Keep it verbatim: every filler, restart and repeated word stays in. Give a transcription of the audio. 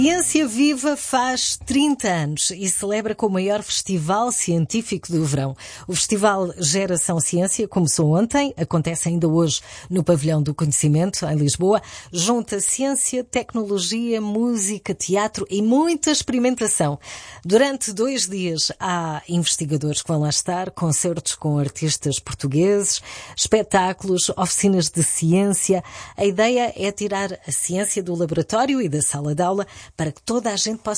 Ciência Viva faz trinta anos e celebra com o maior festival científico do verão. O Festival Geração Ciência começou ontem, acontece ainda hoje no Pavilhão do Conhecimento, em Lisboa. Junta ciência, tecnologia, música, teatro e muita experimentação. Durante dois dias há investigadores que vão lá estar, concertos com artistas portugueses, espetáculos, oficinas de ciência. A ideia é tirar a ciência do laboratório e da sala de aula para que toda a gente possa